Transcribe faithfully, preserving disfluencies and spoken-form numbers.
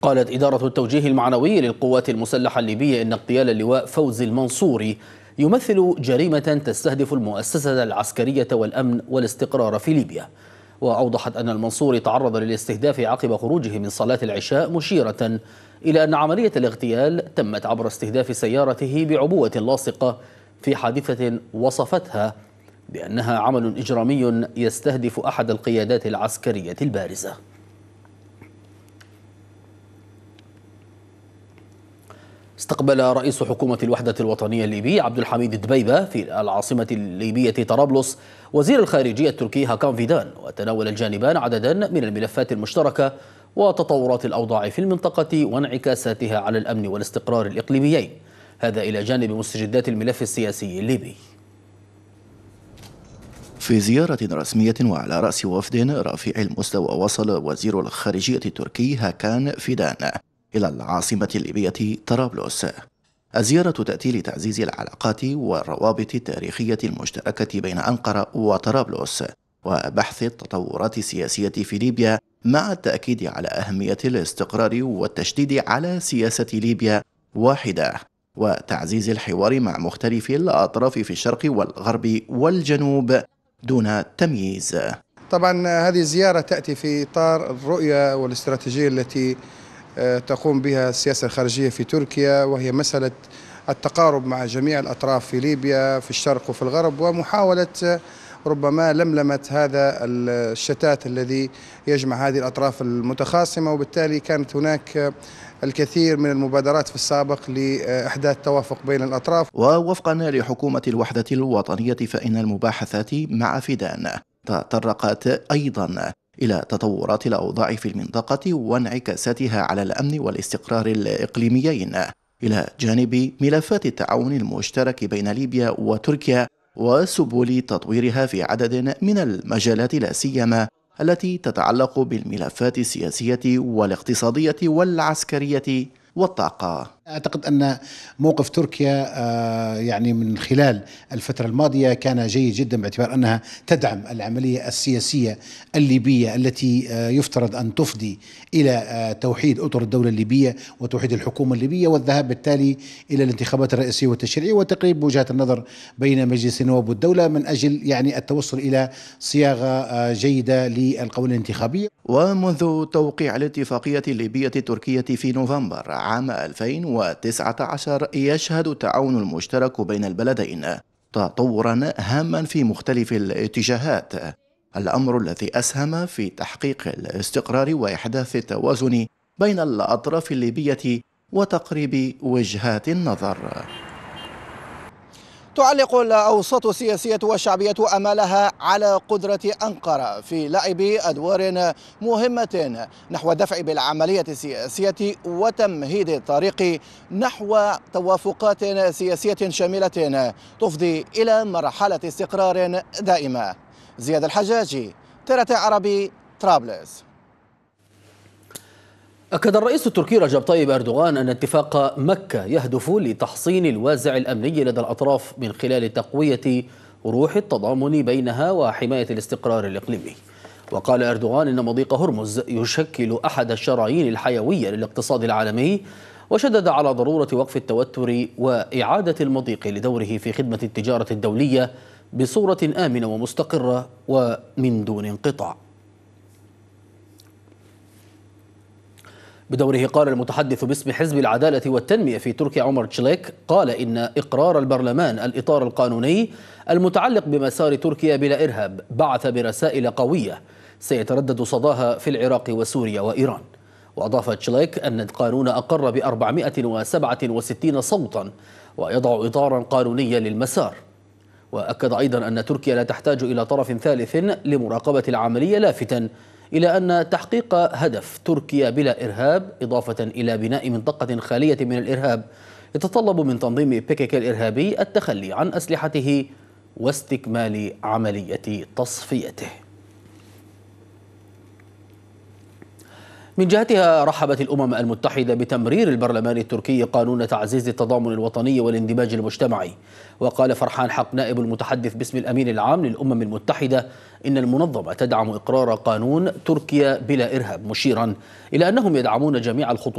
قالت إدارة التوجيه المعنوي للقوات المسلحة الليبية إن اغتيال اللواء فوزي المنصوري يمثل جريمة تستهدف المؤسسة العسكرية والأمن والاستقرار في ليبيا. وأوضحت أن المنصوري تعرض للاستهداف عقب خروجه من صلاة العشاء، مشيرة إلى أن عملية الاغتيال تمت عبر استهداف سيارته بعبوة لاصقة في حادثة وصفتها بأنها عمل إجرامي يستهدف أحد القيادات العسكرية البارزة. استقبل رئيس حكومة الوحدة الوطنية الليبية عبد الحميد دبيبة في العاصمة الليبية طرابلس وزير الخارجية التركي هاكان فيدان، وتناول الجانبان عددا من الملفات المشتركة وتطورات الأوضاع في المنطقة وانعكاساتها على الأمن والاستقرار الإقليميين، هذا إلى جانب مستجدات الملف السياسي الليبي. في زيارة رسمية وعلى رأس وفد رفيع المستوى، وصل وزير الخارجية التركي هاكان فيدان إلى العاصمة الليبية طرابلس. الزيارة تأتي لتعزيز العلاقات والروابط التاريخية المشتركة بين أنقرة وطرابلس وبحث التطورات السياسية في ليبيا، مع التأكيد على أهمية الاستقرار والتشديد على سياسة ليبيا واحدة، وتعزيز الحوار مع مختلف الأطراف في الشرق والغرب والجنوب دون تمييز. طبعا هذه الزيارة تأتي في إطار الرؤية والاستراتيجية التي تقوم بها السياسة الخارجية في تركيا، وهي مسألة التقارب مع جميع الأطراف في ليبيا في الشرق وفي الغرب، ومحاولة ربما لملمة هذا الشتات الذي يجمع هذه الأطراف المتخاصمة. وبالتالي كانت هناك الكثير من المبادرات في السابق لإحداث توافق بين الأطراف. ووفقا لحكومة الوحدة الوطنية، فإن المباحثات مع فيدان تطرقت أيضا إلى تطورات الأوضاع في المنطقة وانعكاساتها على الأمن والاستقرار الإقليميين، إلى جانب ملفات التعاون المشترك بين ليبيا وتركيا وسبل تطويرها في عدد من المجالات، لا سيما التي تتعلق بالملفات السياسية والاقتصادية والعسكرية والطاقة. أعتقد أن موقف تركيا يعني من خلال الفترة الماضية كان جيد جدا، باعتبار أنها تدعم العملية السياسية الليبية التي يفترض أن تفضي إلى توحيد أطر الدولة الليبية وتوحيد الحكومة الليبية، والذهاب بالتالي إلى الانتخابات الرئاسية والتشريعية وتقريب وجهات النظر بين مجلس النواب والدولة من أجل يعني التوصل إلى صياغة جيدة للقوانين الانتخابية. ومنذ توقيع الاتفاقية الليبية التركية في نوفمبر عام ألفين وتسعة عشر، يشهد التعاون المشترك بين البلدين تطورا هاما في مختلف الاتجاهات، الأمر الذي أسهم في تحقيق الاستقرار وإحداث التوازن بين الأطراف الليبية وتقريب وجهات النظر. تعلق الأوساط السياسية والشعبية أمالها على قدرة أنقرة في لعب أدوار مهمة نحو الدفع بالعملية السياسية وتمهيد الطريق نحو توافقات سياسية شاملة تفضي إلى مرحلة استقرار دائمة. زياد الحجاجي، تي آر تي عربي، طرابلس. أكد الرئيس التركي رجب طيب أردوغان أن اتفاق مكة يهدف لتحصين الوازع الأمني لدى الأطراف من خلال تقوية روح التضامن بينها وحماية الاستقرار الإقليمي. وقال أردوغان إن مضيق هرمز يشكل أحد الشرايين الحيوية للاقتصاد العالمي، وشدد على ضرورة وقف التوتر وإعادة المضيق لدوره في خدمة التجارة الدولية بصورة آمنة ومستقرة ومن دون انقطاع. بدوره قال المتحدث باسم حزب العدالة والتنمية في تركيا عمر تشليك، قال إن إقرار البرلمان الإطار القانوني المتعلق بمسار تركيا بلا إرهاب بعث برسائل قوية سيتردد صداها في العراق وسوريا وإيران. وأضاف تشليك أن القانون أقر ب أربعمائة وسبعة وستين صوتا ويضع إطارا قانونيا للمسار. وأكد أيضا أن تركيا لا تحتاج إلى طرف ثالث لمراقبة العملية، لافتاً إلى أن تحقيق هدف تركيا بلا إرهاب إضافة إلى بناء منطقة خالية من الإرهاب يتطلب من تنظيم بيكيك الإرهابي التخلي عن أسلحته واستكمال عملية تصفيته. من جهتها رحبت الأمم المتحدة بتمرير البرلمان التركي قانون تعزيز التضامن الوطني والاندماج المجتمعي. وقال فرحان حق نائب المتحدث باسم الأمين العام للأمم المتحدة إن المنظمة تدعم إقرار قانون تركيا بلا إرهاب، مشيرا إلى أنهم يدعمون جميع الخطوات